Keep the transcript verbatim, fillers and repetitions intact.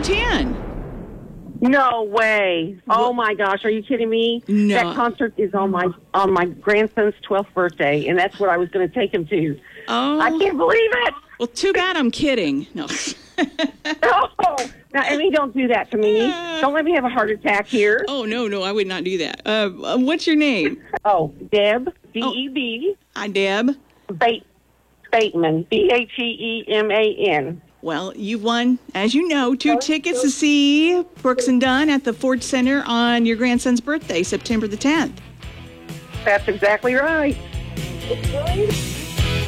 ten. No way. Oh, my gosh. Are you kidding me? No. That concert is on my on my grandson's twelfth birthday, and that's what I was going to take him to. Oh. I can't believe it. Well, too bad I'm kidding. No. Oh, now, Emmy, don't do that to me. Don't let me have a heart attack here. Oh, no, no, I would not do that. Uh, uh, what's your name? Oh, Deb, D E B. Hi, Deb. Bate, Bateman, B H E E M A N. Well, you've won, as you know, two tickets to see Brooks and Dunn at the Ford Center on your grandson's birthday, September the tenth. That's exactly right.